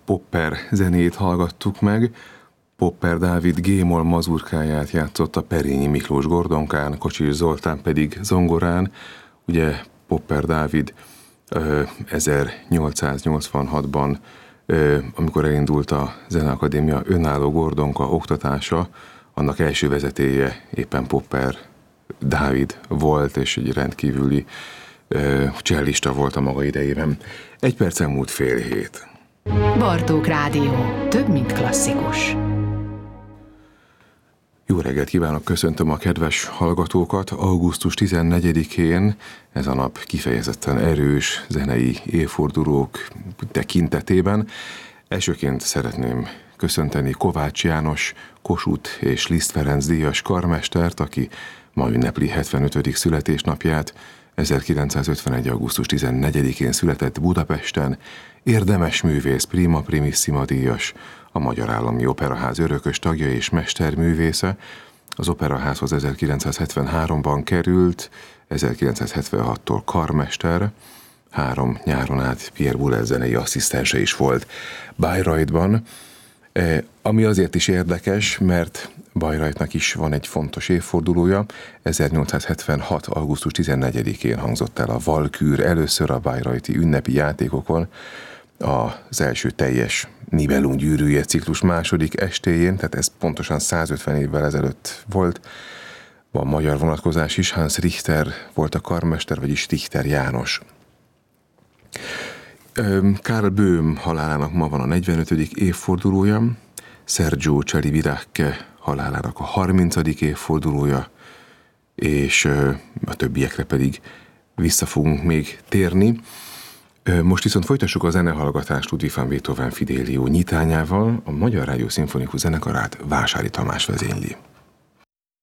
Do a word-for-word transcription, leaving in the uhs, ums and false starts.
popper zenét hallgattuk meg. Popper Dávid G-moll mazurkáját játszotta Perényi Miklós gordonkán, Kocsis Zoltán pedig zongorán. Ugye Popper Dávid ezernyolcszáznyolcvanhatban, amikor elindult a Zeneakadémia önálló gordonka oktatása, annak első vezetője éppen Popper Dávid volt, és egy rendkívüli csellista volt a maga idejében. Egy percen múlt fél hét. Bartók Rádió. Több, mint klasszikus. Jó reggelt kívánok, köszöntöm a kedves hallgatókat. augusztus tizennegyedikén ez a nap kifejezetten erős zenei évfordulók tekintetében. Elsőként szeretném köszönteni Kovács János, Kossuth és Liszt Ferenc díjas karmestert, aki ma ünnepli hetvenötödik születésnapját. ezerkilencszázötvenegy. augusztus tizennegyedikén született Budapesten, érdemes művész, prima primissima díjas, a Magyar Állami Operaház örökös tagja és mesterművésze. Az Operaházhoz ezerkilencszázhetvenháromban került, ezerkilencszázhetvenhattól karmester, három nyáron át Pierre Boulez zenei asszisztense is volt Bayreuthban, ami azért is érdekes, mert Bayreuthnak is van egy fontos évfordulója. ezernyolcszázhetvenhat. augusztus tizennegyedikén hangzott el a Walkür először a bayreuthi ünnepi játékokon, az első teljes Nibelung gyűrűje ciklus második estéjén, tehát ez pontosan százötven évvel ezelőtt volt. Van magyar vonatkozás is, Hans Richter volt a karmester, vagyis Richter János. Karl Böhm halálának ma van a negyvenötödik évfordulója, Sergio Celibidache halálának a harmincadik évfordulója, és a többiekre pedig vissza fogunk még térni. Most viszont folytassuk a zenehallgatást Ludwig van Beethoven Fidelio nyitányával, a Magyar Rádió Szimfonikus Zenekarát Vásári Tamás vezényli.